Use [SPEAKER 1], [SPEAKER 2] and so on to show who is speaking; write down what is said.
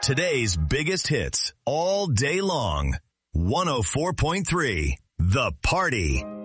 [SPEAKER 1] Today's biggest hits all day long. 104.3 The Party.